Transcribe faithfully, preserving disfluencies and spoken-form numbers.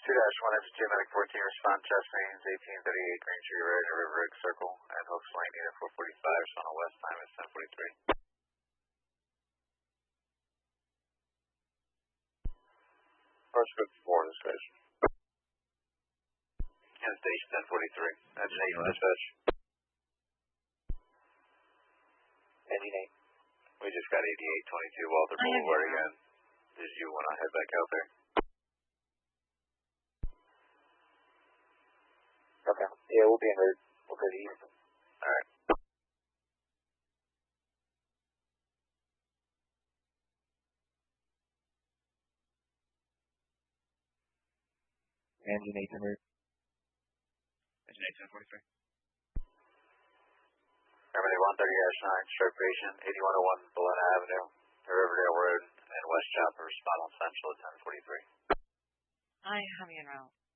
two dash one engine two, medic fourteen, respond chest pains, eighteen thirty-eight Green Tree Road, River Oak Circle, and Hooks Lane, unit four forty-five, Shawna West, time is ten forty-three. First fifty-four in the station. And station ten forty-three, engine eight, dispatch. Engine eight. We just got eighty-eight twenty-two Walter Boulevard again. Did you want to head back out there? Okay. Yeah, we'll be en route. We'll go to east. Alright. Engine eight en route. Engine eight, ten forty-three. Remedy one thirty dash nine, stroke patient, eighty-one oh one Bolena Avenue, to Riverdale Road, and West Chopper, respond on Central at ten forty-three. I have you en route.